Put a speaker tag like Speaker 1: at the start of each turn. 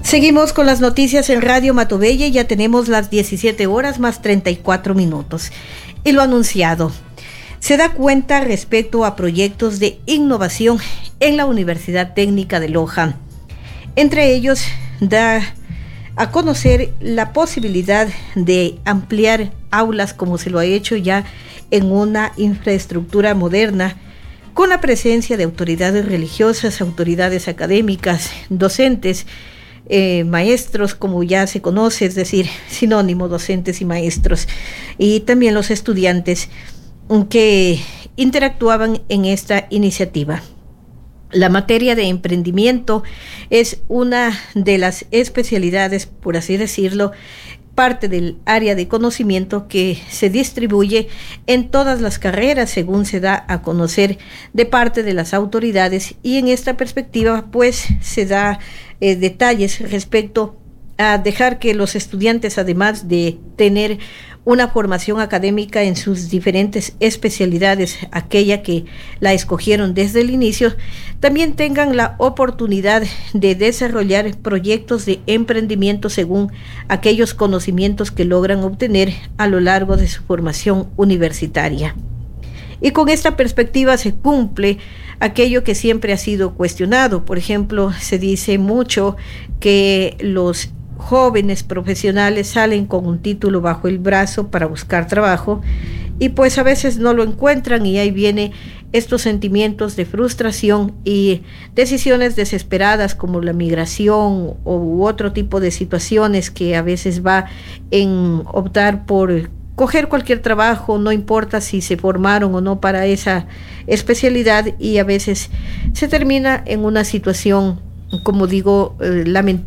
Speaker 1: Seguimos con las noticias en Radio Matobelle, ya tenemos las 17 horas más 34 minutos. Y lo anunciado, se da cuenta respecto a proyectos de innovación en la Universidad Técnica de Loja. Entre ellos, da a conocer la posibilidad de ampliar aulas como se lo ha hecho ya en una infraestructura moderna, con la presencia de autoridades religiosas, autoridades académicas, docentes, maestros, como ya se conoce, es decir, sinónimo docentes y maestros, y también los estudiantes que interactuaban en esta iniciativa. La materia de emprendimiento es una de las especialidades, por así decirlo, parte del área de conocimiento que se distribuye en todas las carreras según se da a conocer de parte de las autoridades, y en esta perspectiva pues se da detalles respecto a dejar que los estudiantes, además de tener una formación académica en sus diferentes especialidades, aquella que la escogieron desde el inicio, también tengan la oportunidad de desarrollar proyectos de emprendimiento según aquellos conocimientos que logran obtener a lo largo de su formación universitaria. Y con esta perspectiva se cumple aquello que siempre ha sido cuestionado. Por ejemplo, se dice mucho que los jóvenes profesionales salen con un título bajo el brazo para buscar trabajo y pues a veces no lo encuentran, y ahí viene estos sentimientos de frustración y decisiones desesperadas como la migración u otro tipo de situaciones que a veces va en optar por coger cualquier trabajo, no importa si se formaron o no para esa especialidad, y a veces se termina en una situación, como digo, lamentable